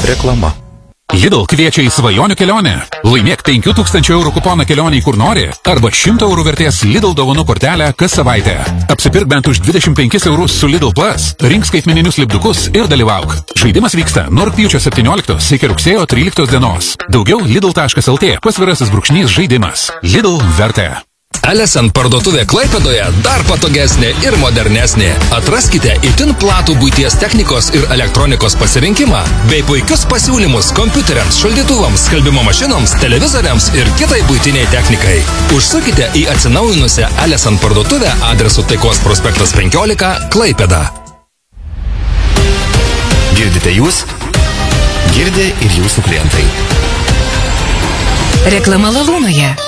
Reklama. Lidl kviečia į svajonių kelionę. Laimėk 5000 eurų kuponą kelionį kur nori arba 100 eurų vertės Lidl dovanų kortelę kas savaitę. Apsipirk bent už 25 eurus su Lidl Plus, rink skaitmeninius lipdukus ir dalyvauk. Žaidimas vyksta nuo rugpjūčio 17 iki rugsėjo 13 dienos. Daugiau lidl.lt / žaidimas. Lidl vertė. Alesen parduotuvė Klaipėdoje dar patogesnė ir modernesnė. Atraskite itin platų buities technikos ir elektronikos pasirinkimą, bei puikius pasiūlymus kompiuteriams, šaldytuvams, skalbimo mašinoms, televizoriams ir kitai buitiniai technikai. Užsukite į atsinaujinusią Alesen parduotuvę adresu Taikos prospektas 15 Klaipėda. Girdite jūs? Girdė ir jūsų klientai. Reklama Lalūnoje.